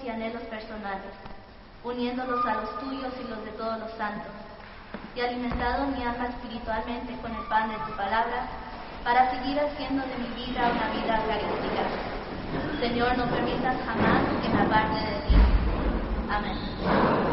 y anhelos personales, uniéndolos a los tuyos y los de todos los santos, y alimentado mi alma espiritualmente con el pan de tu palabra, para seguir haciendo de mi vida una vida eucarística. Señor, no permitas jamás que me aparte de ti. Amén.